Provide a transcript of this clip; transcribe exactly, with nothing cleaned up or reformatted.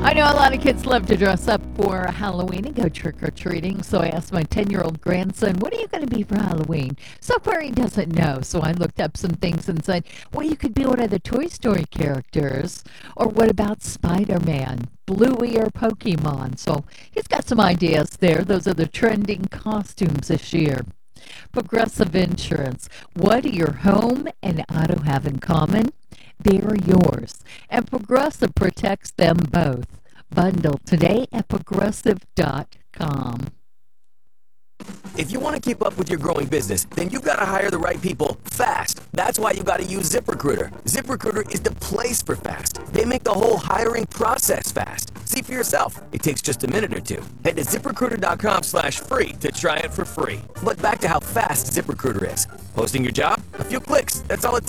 I know a lot of kids love to dress up for Halloween and go trick-or-treating, so I asked my ten-year-old grandson, what are you going to be for Halloween? So far, he doesn't know, so I looked up some things and said, well, you could be one of the Toy Story characters, or what about Spider-Man, Bluey, or Pokemon? So he's got some ideas there. Those are the trending costumes this year. Progressive Insurance. What do your home and auto have in common? They are yours, and Progressive protects them both. Bundle today at progressive dot com. If you want to keep up with your growing business, then you've got to hire the right people fast. That's why you got to use ZipRecruiter. ZipRecruiter is the place for fast. They make the whole hiring process fast. See for yourself. It takes just a minute or two. Head to ZipRecruiter.com slash free to try it for free. But back to how fast ZipRecruiter is. Posting your job? A few clicks. That's all it takes.